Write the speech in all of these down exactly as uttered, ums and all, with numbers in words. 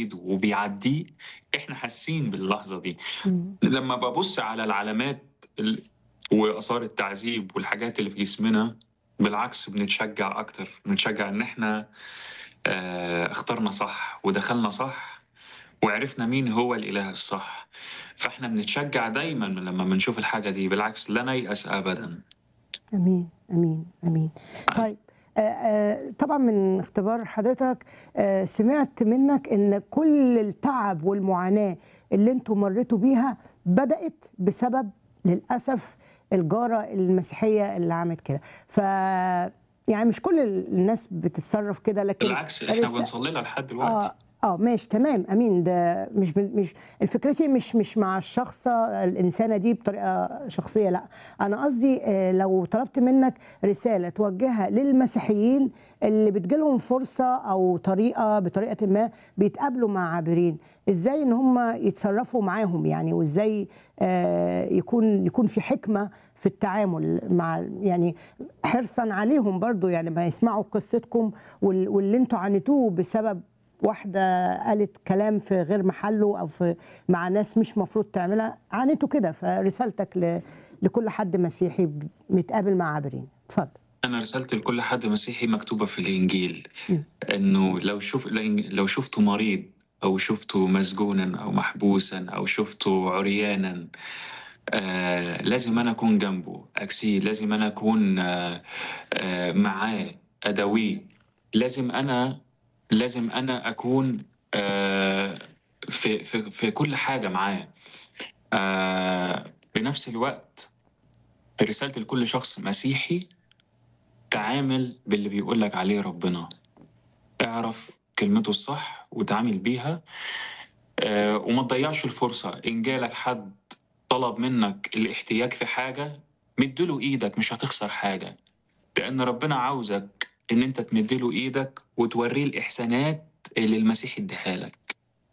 إيده وبيعدّيه، إحنا حاسين باللحظة دي. إمم. لمّا بابُص على العلامات ال وآثار التعذيب والحاجات اللي في جسمنا، بالعكس بنتشجّع أكتر، بنتشجّع إن إحنا آآ اخترنا صح ودخلنا صح وعرفنا مين هو الإله الصح، فإحنا بنتشجّع دايمًا لمّا بنشوف الحاجة دي، بالعكس لا نيأس أبدًا. أمين، أمين، أمين. طيب آآ آآ طبعًا من اختبار حضرتك آآ سمعت منّك إن كل التعب والمعاناة اللي أنتم مرّيتوا بيها بدأت بسبب للأسف الجارة المسيحية اللي عملت كده، ف يعني مش كل ال الناس بتتصرّف كده لكن بالعكس إحنا الرس بنصلّي لها لحد آه، دلوقتي. آه، ماشي تمام، أمين، ده مش ب مش فكرتي مش مش مع الشخصة الإنسانة دي بطريقة شخصية لأ، أنا قصدي آآ لو طلبت منّك رسالة توجّهها للمسيحيين اللي بتيجي لهم فرصة أو طريقة بطريقةٍ ما بيتقابلوا مع عابرين، إزاي إن هم يتصرّفوا معاهم يعني وإزاي آآ يكون يكون في حكمة في التعامل مع يعني حرصًا عليهم برضه يعني أمّا يسمعوا قصتكم وال واللي أنتم عانيتوه بسبب واحدة قالت كلام في غير محله أو في مع ناس مش مفروض تعملها، عانيتوا كده، فرسالتك ل لكل حد مسيحي ب متقابل مع عابرين، اتفضل. أنا رسالتي لكل حد مسيحي مكتوبة في الإنجيل، إمم. إنه لو شوف لإن لو شُفته مريض أو شُفته مسجونًا أو محبوسًا أو شُفته عريانًا، آآ لازم أنا أكون جنبه، أكسيه، لازم أنا أكون آآ معاه، أداويه، لازم أنا لازم أنا أكون آآ في في في كل حاجة معاه. آآ في نفس الوقت رسالتي لكل شخص مسيحي، تعامل باللي بيقول لك عليه ربنا، اعرف كلمته الصح واتعامل بيها، آآ وما تضيّعش الفرصة، إن جالك حد طلب منّك الاحتياج في حاجة، مِد له إيدك مش هتخسر حاجة، لإن ربنا عاوزك إن أنت تمِد له إيدك وتورّيه الإحسانات اللي المسيح ادّاها لك.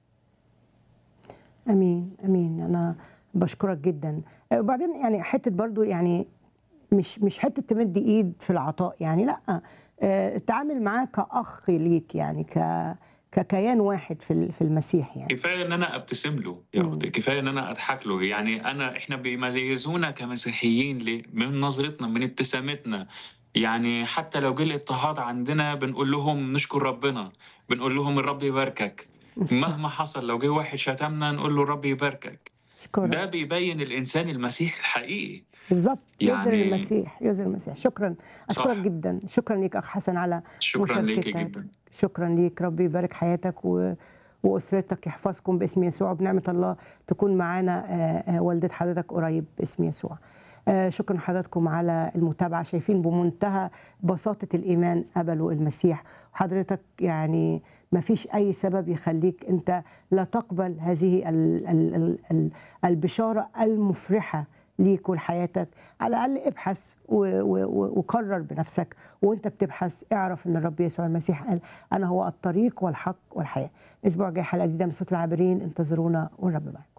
أمين، أمين، أنا باشكرك جدًا. آآ وبعدين يعني حتّة برضه يعني مش مش حتّة تمِد إيد في العطاء يعني لأ، آآ اتعامل معاه كأخ ليك يعني ك ككيان واحد في ال في المسيح يعني. كفاية إن أنا أبتسم له يا أختي، إمم. كفاية إن أنا أضحك له، يعني أنا إحنا بيميزونا كمسيحيين ليه؟ من نظرتنا، من ابتسامتنا، يعني حتى لو جه الاضطهاد عندنا بنقول لهم نشكر ربنا، بنقول لهم الرب يباركك، أشكرك، مهما حصل لو جه واحد شتمنا نقول له الرب يباركك، أشكرك. ده بيبين الإنسان المسيحي الحقيقي، بالضبط، يظهر يعني المسيح، يظهر المسيح. شكرًا، أشكرك صح، جدًا، شكرًا ليك أخ حسن على شكرًا ليكِ مشاركتك، جدًا، شكرًا ليك، ربي يبارك حياتك و وأسرتك، يحفظكم باسم يسوع، وبنعمة الله تكون معانا آآ، آآ، والدة حضرتك قريب باسم يسوع. آآ، شكرًا لحضراتكم على المتابعة، شايفين بمنتهى بساطة الإيمان قبلوا المسيح، وحضرتك يعني ما فيش أي سبب يخلّيك أنت لا تقبل هذه ال ال ال ال البشارة المفرحة ليك ولحياتك. على الأقل ابحث و و و وقرر بنفسك، وأنت بتبحث اعرف إن الرب يسوع المسيح قال: "أنا هو الطريق والحق والحياة". الأسبوع الجاي حلقة جديدة من صوت العابرين، انتظرونا والرب معاكم.